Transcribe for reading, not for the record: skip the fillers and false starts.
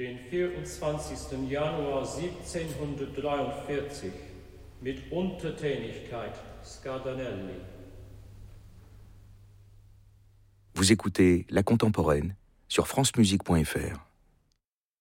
Den 24. Januar 1743 mit Untertänigkeit Scardanelli. Vous écoutez La Contemporaine sur francemusique.fr.